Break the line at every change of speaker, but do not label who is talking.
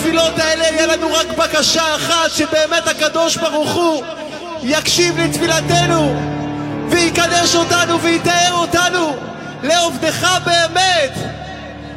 בתפילות האלה יהיה לנו רק בקשה אחת, שבאמת הקדוש ברוך הוא יקשיב לתפילתנו ויקדש אותנו ויתאר אותנו לעובדך באמת.